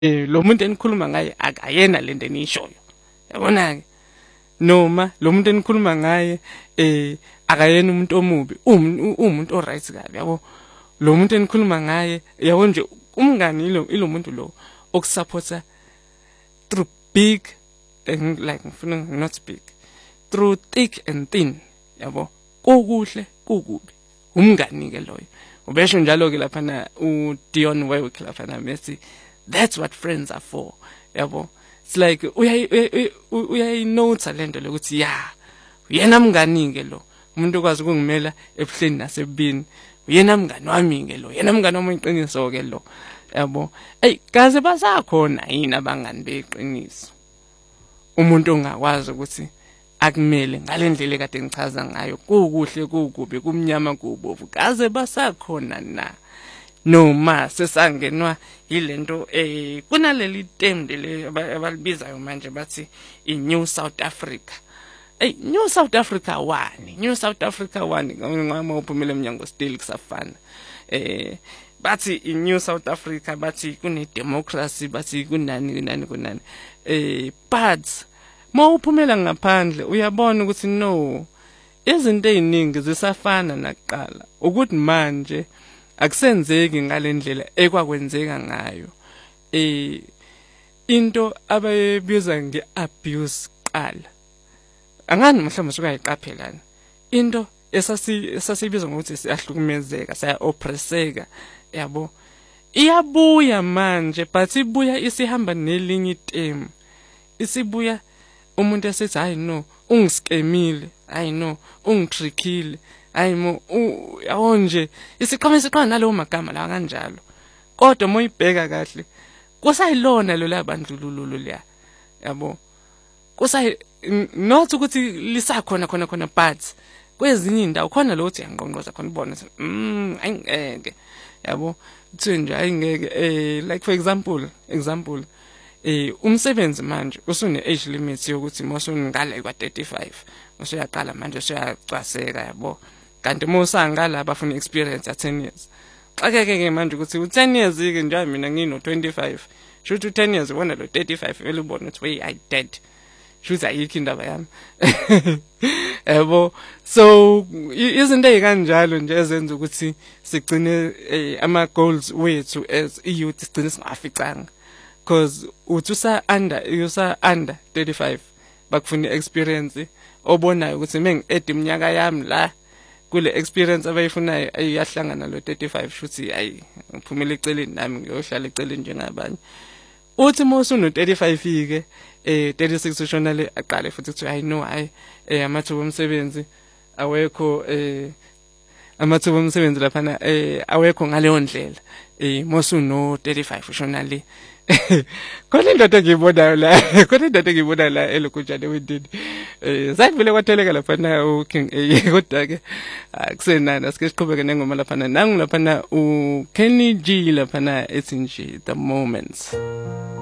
lo muntu enikhuluma ngaye akayena lento enishoyo. Yabona ke noma lo muntu enikhuluma ngaye akayena umuntu omubi, umuntu oright kabi yabo. Lo muntu enikhuluma ngaye yabo nje umngani ilo muntu lo okusupporta through big and like not big, through thick and thin yabo. Kukuhle kukubi umngani ke loyo. Ubesho njalo ke lapha na uDion Warwick lapha na Messi. That's what friends are for yabo. It's like uyayinotha lento lokuthi ya uyena mngani ke lo umuntu okwazi ukungimela ebuhleni nasebini. Uyena mngani wami ke lo, yena mngani wami iqiniso ke lo yabo. Kaze basakhona yini abangani beqiniso? Umuntu ongakwazi ukuthi akumele ngalendlela ekade ngichaza ngayo, kukuhle kukubi, kumnyama kubovu. Kaze basakhona na? Noma sesangenwa yilento kunaleli temde le abalibizayo manje bathi iNew South Africa. New South Africa 1, New South Africa 1 ngama uphumela eminyango still kusafana. Bathi iNew South Africa bathi kune democracy, bathi kunani. But mawuphumela ngaphandle uyabona ukuthi no, izinto eziningi zisafana nakuqala. Ukuthi manje akusenzeki ngalendlela ekwakwenzeka ngayo. Into abayibiza ngeabuse qala. Angani mhlawumbe sukayiqaphelana. Into esasibiza ngokuthi siyahlukumezeka, saya-oppresseka yabo. Iyabuya manje but ibuya isihamba nelinye itemu. Isibuya umuntu esethi hayi no ungiskemile, hayi no ungitrickile, hayi mo yawonje isiqhama nalowo magama la kanjalo. Kodwa moyibheka kahle kusayilona lo labandlululo leya yabo. Kusayi not ukuthi lisakhona khona but kwezinye indawo khona lo uthi yangqonqoza khona ubona ayingeke yabo. Kuthi nje ayingeke like for example umsebenzi manje usune age limit yokuthi mosungale kwa 35 usuyaqala manje usuyacwaseka yabo. Kanti mosangala abafuna experience ya 10 years. Xakeke manje ukuthi u10 years ke nje mina ngino 25 shothi u10 years ubona lo 35 vele ubona ukuthi wey I dead. Shothi ayikho indaba yami. Yabo. So izinto ezikanjalo nje ezenza ukuthi sigcine ama goals wethu as youth sigcine singaficanga. Because uthi usa under 35 bakufuna experience obonayo ukuthi mengi ede iminyaka yami la kule experience abayifunayo ayahlangana lo 35 shuthi ayi ngiphumela eceleni nami ngiyohlala eceleni njengabanye. Uthi mosu no 35 ke 36 ushonale aqale futhi kuthi I know amathuba omsebenzi awekho amathuba omsebenzi lapha na awekho ngaleyo ndlela mosu no 35 ushonale. Khona indoda engiyibonayo la elokujane wendini sayivele kwatheleka lapha na uKing kodwa ke akusenani asike siqhubeke nengoma lapha na nangu lapha na uKenny G lapha na ethi nje the moments.